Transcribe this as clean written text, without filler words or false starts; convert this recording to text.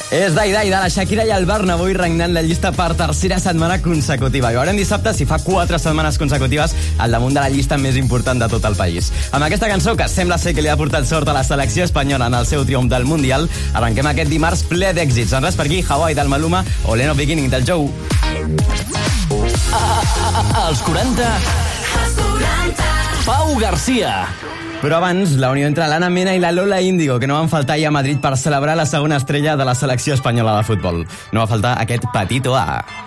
És de la Shakira i el Bernabéu regnant la llista per tercera setmana consecutiva. I veurem dissabte si fa 4 setmanes consecutives al damunt de la llista més important de tot el país. Amb aquesta cançó, que sembla ser que li ha portat sort a la selecció espanyola en el seu triomf del Mundial, arrenquem aquest dimarts ple d'èxits. En res per aquí, Hawaii del Maluma o Leno Beginning del Joe. Als 40... Pau Garcia. Però abans, la unió entre l'Anna Mena i la Lola Índigo, que no van faltar ahir a Madrid per celebrar la segona estrella de la selecció espanyola de futbol. No va faltar aquest Patito A.